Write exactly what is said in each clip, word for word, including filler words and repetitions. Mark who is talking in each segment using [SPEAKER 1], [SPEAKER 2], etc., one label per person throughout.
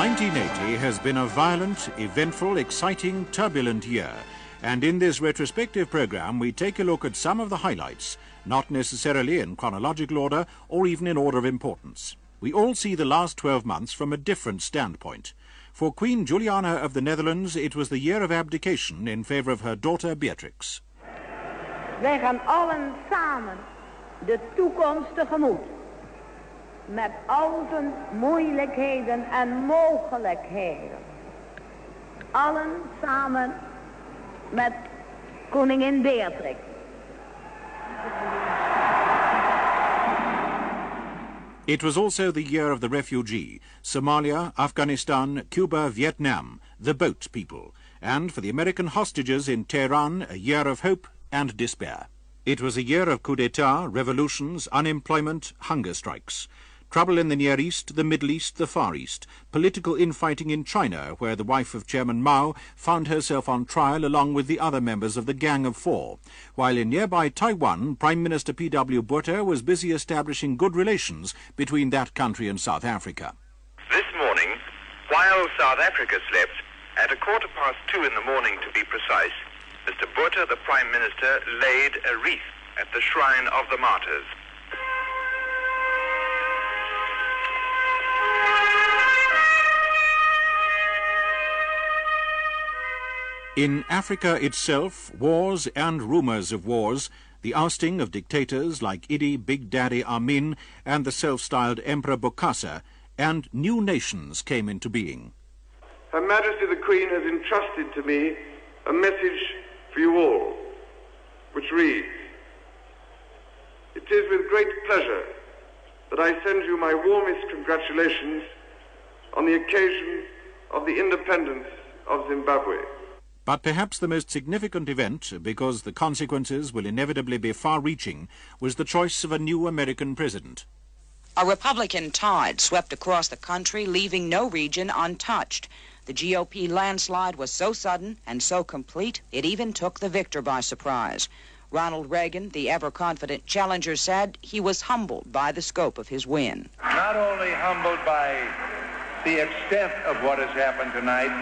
[SPEAKER 1] nineteen eighty has been a violent, eventful, exciting, turbulent year. And in this retrospective programme, we take a look at some of the highlights, not necessarily in chronological order or even in order of importance. We all see the last twelve months from a different standpoint. For Queen Juliana of the Netherlands, it was the year of abdication in favour of her daughter Beatrix.
[SPEAKER 2] Wij gaan allen samen de toekomst tegemoet. Met al zijn moeilijkheden en mogelijkheden. Allen samen met koningin Beatrix.
[SPEAKER 1] It was also the year of the refugee, Somalia, Afghanistan, Cuba, Vietnam, the boat people, and for the American hostages in Tehran, a year of hope and despair. It was a year of coup d'etat, revolutions, unemployment, hunger strikes. Trouble in the Near East, the Middle East, the Far East. Political infighting in China, where the wife of Chairman Mao found herself on trial along with the other members of the Gang of Four. While in nearby Taiwan, Prime Minister P W Botha was busy establishing good relations between that country and South Africa.
[SPEAKER 3] This morning, while South Africa slept, at a quarter past two in the morning to be precise, Mister Botha, the Prime Minister, laid a wreath at the Shrine of the Martyrs.
[SPEAKER 1] In Africa itself, wars and rumours of wars, the ousting of dictators like Idi Big Daddy Amin and the self-styled Emperor Bokassa, and new nations came into being.
[SPEAKER 4] Her Majesty the Queen has entrusted to me a message for you all, which reads, "It is with great pleasure that I send you my warmest congratulations on the occasion of the independence of Zimbabwe."
[SPEAKER 1] But perhaps the most significant event, because the consequences will inevitably be far-reaching, was the choice of a new American president.
[SPEAKER 5] A Republican tide swept across the country, leaving no region untouched. The G O P landslide was so sudden and so complete, it even took the victor by surprise. Ronald Reagan, the ever-confident challenger, said he was humbled by the scope of his win.
[SPEAKER 6] Not only humbled by the extent of what has happened tonight,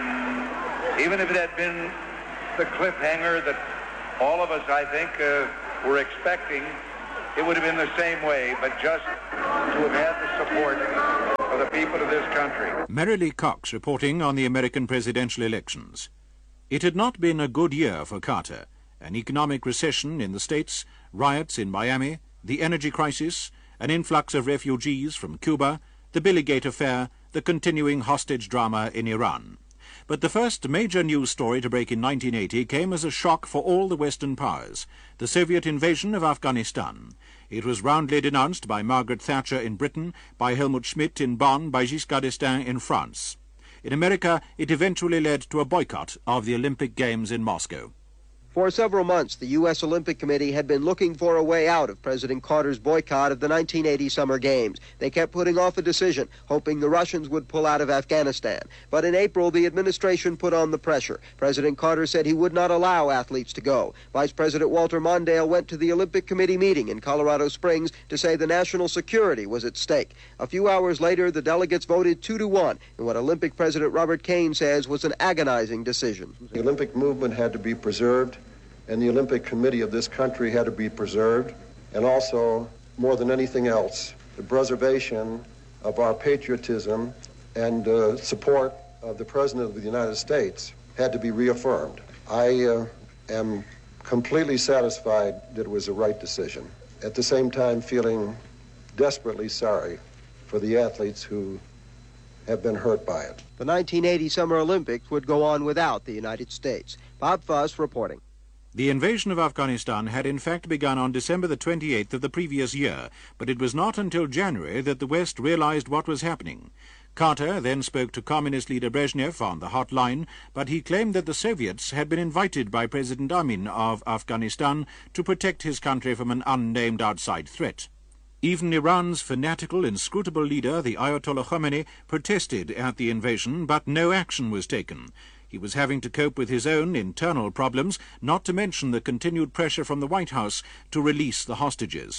[SPEAKER 6] even if it had been the cliffhanger that all of us, I think, uh, were expecting, it would have been the same way, but just to have had the support of the people of this country.
[SPEAKER 1] Mary Lee Cox reporting on the American presidential elections. It had not been a good year for Carter. An economic recession in the States, riots in Miami, the energy crisis, an influx of refugees from Cuba, the Billygate affair, the continuing hostage drama in Iran. But the first major news story to break in nineteen eighty came as a shock for all the Western powers, the Soviet invasion of Afghanistan. It was roundly denounced by Margaret Thatcher in Britain, by Helmut Schmidt in Bonn, by Giscard d'Estaing in France. In America, it eventually led to a boycott of the Olympic Games in Moscow.
[SPEAKER 7] For several months, the U S Olympic Committee had been looking for a way out of President Carter's boycott of the nineteen eighty Summer Games. They kept putting off a decision, hoping the Russians would pull out of Afghanistan. But in April, the administration put on the pressure. President Carter said he would not allow athletes to go. Vice President Walter Mondale went to the Olympic Committee meeting in Colorado Springs to say the national security was at stake. A few hours later, the delegates voted two to one in what Olympic President Robert Kane says was an agonizing decision.
[SPEAKER 8] The Olympic movement had to be preserved, and the Olympic Committee of this country had to be preserved, and also, more than anything else, the preservation of our patriotism and uh, support of the President of the United States had to be reaffirmed. I uh, am completely satisfied that it was the right decision, at the same time feeling desperately sorry for the athletes who have been hurt by it.
[SPEAKER 7] The nineteen eighty Summer Olympics would go on without the United States. Bob Fuss reporting.
[SPEAKER 1] The invasion of Afghanistan had in fact begun on December the twenty-eighth of the previous year, but it was not until January that the West realized what was happening. Carter then spoke to Communist leader Brezhnev on the hotline, but he claimed that the Soviets had been invited by President Amin of Afghanistan to protect his country from an unnamed outside threat. Even Iran's fanatical, inscrutable leader, the Ayatollah Khomeini, protested at the invasion, but no action was taken. He was having to cope with his own internal problems, not to mention the continued pressure from the White House to release the hostages.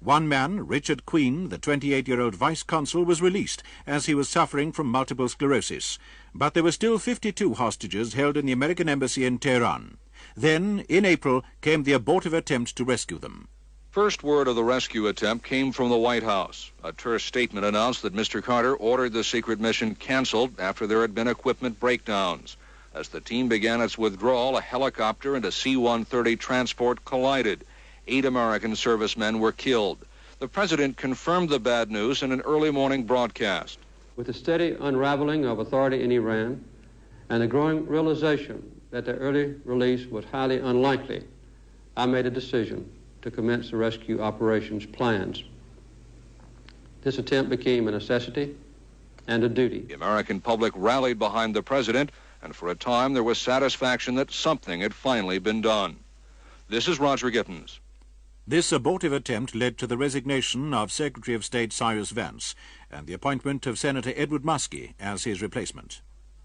[SPEAKER 1] One man, Richard Queen, the twenty-eight-year-old vice-consul, was released as he was suffering from multiple sclerosis. But there were still fifty-two hostages held in the American embassy in Tehran. Then, in April, came the abortive attempt to rescue them.
[SPEAKER 9] First word of the rescue attempt came from the White House. A terse statement announced that Mister Carter ordered the secret mission canceled after there had been equipment breakdowns. As the team began its withdrawal, a helicopter and a C one thirty transport collided. Eight American servicemen were killed. The president confirmed the bad news in an early morning broadcast.
[SPEAKER 10] With the steady unraveling of authority in Iran and the growing realization that their early release was highly unlikely, I made a decision to commence the rescue operations plans. This attempt became a necessity and a duty.
[SPEAKER 9] The American public rallied behind the president, and for a time there was satisfaction that something had finally been done. This is Roger Gittins.
[SPEAKER 1] This abortive attempt led to the resignation of Secretary of State Cyrus Vance and the appointment of Senator Edward Muskie as his replacement.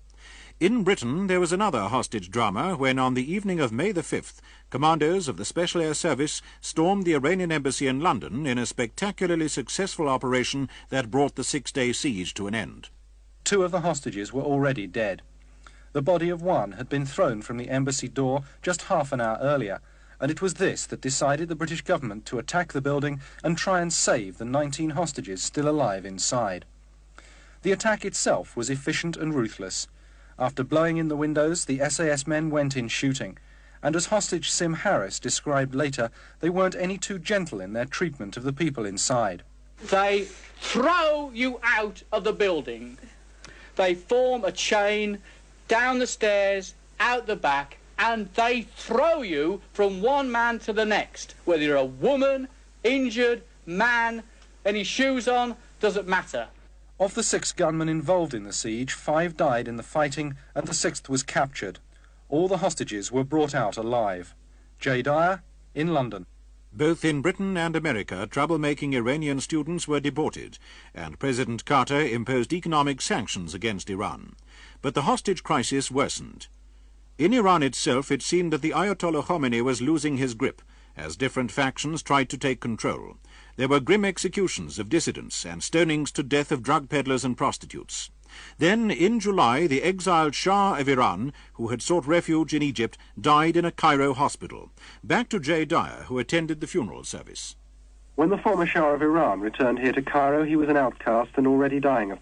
[SPEAKER 1] In Britain, there was another hostage drama when, on the evening of May the fifth, commandos of the Special Air Service stormed the Iranian embassy in London in a spectacularly successful operation that brought the six-day siege to an end.
[SPEAKER 11] Two of the hostages were already dead. The body of one had been thrown from the embassy door just half an hour earlier, and it was this that decided the British government to attack the building and try and save the nineteen hostages still alive inside. The attack itself was efficient and ruthless. After blowing in the windows, the S A S men went in shooting, and as hostage Sim Harris described later, they weren't any too gentle in their treatment of the people inside.
[SPEAKER 12] They throw you out of the building. They form a chain down the stairs, out the back, and they throw you from one man to the next. Whether you're a woman, injured, man, any shoes on, doesn't matter.
[SPEAKER 11] Of the six gunmen involved in the siege, five died in the fighting and the sixth was captured. All the hostages were brought out alive. Jay Dyer, in London.
[SPEAKER 1] Both in Britain and America, troublemaking Iranian students were deported, and President Carter imposed economic sanctions against Iran. But the hostage crisis worsened. In Iran itself, it seemed that the Ayatollah Khomeini was losing his grip, as different factions tried to take control. There were grim executions of dissidents and stonings to death of drug peddlers and prostitutes. Then, in July, the exiled Shah of Iran, who had sought refuge in Egypt, died in a Cairo hospital. Back to Jay Dyer, who attended the funeral service.
[SPEAKER 13] When the former Shah of Iran returned here to Cairo, he was an outcast and already dying of